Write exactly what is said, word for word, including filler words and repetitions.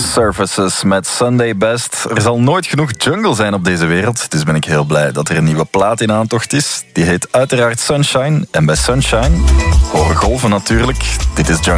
Surfaces met Sunday Best. Er zal nooit genoeg jungle zijn op deze wereld, dus ben ik heel blij dat er een nieuwe plaat in aantocht is. Die heet uiteraard Sunshine. En bij Sunshine, hoge golven natuurlijk, dit is Jungle.